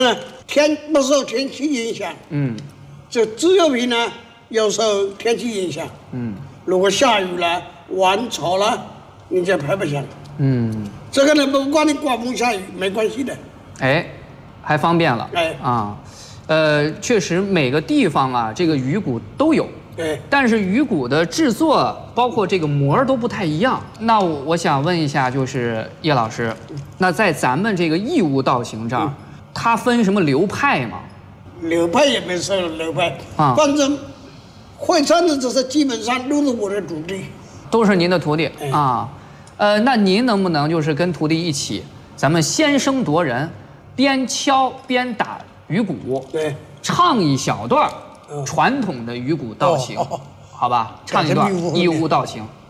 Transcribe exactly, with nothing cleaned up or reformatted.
呢，天不受天气影响， 嗯， 就自由品呢要受天气影响， 嗯， 如果下雨了、晚潮了，你就拍不响。 嗯， 这个呢，不管你刮风下雨没关系的。 哎，还方便了。 哎啊，呃，确实每个地方啊，这个鱼骨都有。 对， 但是鱼骨的制作，包括这个膜儿都不太一样。那我我想问一下，就是叶老师，那在咱们这个义乌道行这儿， 嗯它分什么流派吗？ 流派也没受流派啊反正会唱的这是基本上都是我的徒弟。 都是您的徒弟、 哎啊。呃，那您能不能就是跟徒弟一起，咱们先声夺人，边敲边打鱼鼓， 对， 唱一小段儿嗯传统的鱼骨道行， 哦哦哦好吧？唱一段感谢义乌义乌道行。